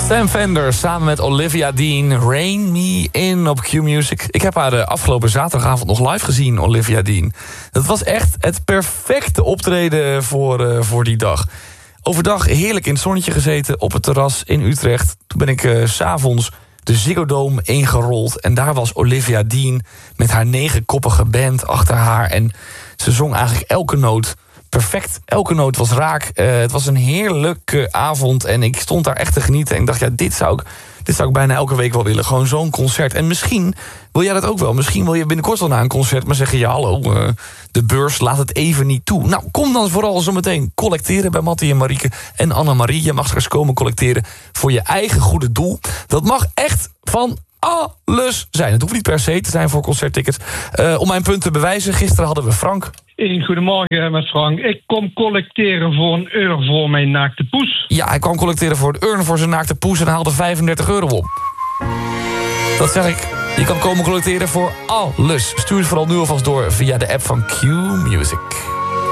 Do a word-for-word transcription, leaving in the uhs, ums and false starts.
Sam Fender samen met Olivia Dean, Rain Me In op Q-Music. Ik heb haar de afgelopen zaterdagavond nog live gezien, Olivia Dean. Dat was echt het perfecte optreden voor, uh, voor die dag. Overdag heerlijk in het zonnetje gezeten op het terras in Utrecht. Toen ben ik uh, 's avonds de Ziggo Dome ingerold. En daar was Olivia Dean met haar negenkoppige band achter haar. En ze zong eigenlijk elke noot perfect. Elke noot was raak. Uh, het was een heerlijke avond en ik stond daar echt te genieten. En ik dacht, ja, dit zou ik, dit zou ik bijna elke week wel willen. Gewoon zo'n concert. En misschien wil jij dat ook wel. Misschien wil je binnenkort wel naar een concert, maar zeggen, ja, hallo, uh, de beurs laat het even niet toe. Nou, kom dan vooral zometeen collecteren bij Mattie en Marieke en Annemarie. Je mag straks komen collecteren voor je eigen goede doel. Dat mag echt van alles zijn. Het hoeft niet per se te zijn voor concerttickets. Uh, om mijn punt te bewijzen, gisteren hadden we Frank. Hey, goedemorgen met Frank. Ik kom collecteren voor een urn voor mijn naakte poes. Ja, hij kwam collecteren voor een urn voor zijn naakte poes en haalde vijfendertig euro op. Dat zeg ik. Je kan komen collecteren voor alles. Stuur het vooral nu alvast door via de app van Q-Music.